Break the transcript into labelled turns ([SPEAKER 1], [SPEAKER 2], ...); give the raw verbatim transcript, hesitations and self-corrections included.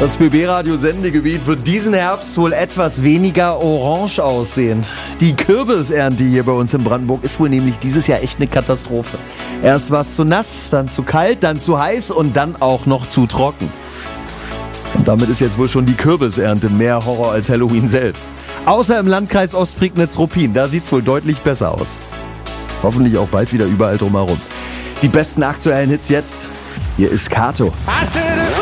[SPEAKER 1] Das B B-Radio-Sendegebiet wird diesen Herbst wohl etwas weniger orange aussehen. Die Kürbisernte hier bei uns in Brandenburg ist wohl nämlich dieses Jahr echt eine Katastrophe. Erst war es zu nass, dann zu kalt, dann zu heiß und dann auch noch zu trocken. Und damit ist jetzt wohl schon die Kürbisernte mehr Horror als Halloween selbst. Außer im Landkreis Ostprignitz-Ruppin, da sieht's wohl deutlich besser aus. Hoffentlich auch bald wieder überall drumherum. Die besten aktuellen Hits jetzt. Hier ist Kato.